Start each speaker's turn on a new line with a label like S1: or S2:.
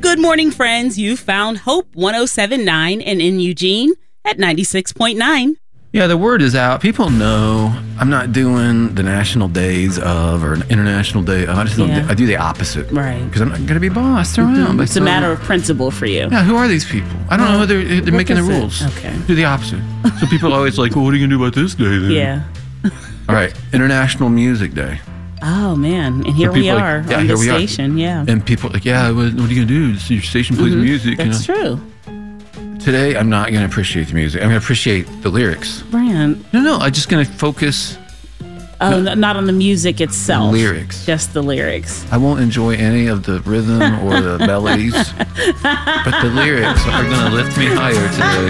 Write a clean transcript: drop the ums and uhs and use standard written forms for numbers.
S1: Good morning, friends. You found Hope 107.9 and in Eugene at 96.9.
S2: Yeah, the word is out. People know I'm not doing the national days of or an international day of. I do the opposite.
S1: Right.
S2: Because I'm not going to be bossed around.
S1: It's a matter of principle for you.
S2: Yeah, who are these people? I don't know who they're making the rules.
S1: Okay.
S2: Do the opposite. So people are always like, well, what are you going to do about this day then?
S1: Yeah.
S2: All right, International Music Day.
S1: Oh, man. And here we are on the station. Yeah.
S2: And people are like, yeah, what are you going to do? Your station plays music.
S1: That's true.
S2: Today, I'm not going to appreciate the music. I'm going to appreciate the lyrics.
S1: Brian.
S2: No, I'm just going to focus.
S1: Oh, not on the music itself.
S2: Lyrics.
S1: Just the lyrics.
S2: I won't enjoy any of the rhythm or the melodies, but the lyrics are going to lift me higher today.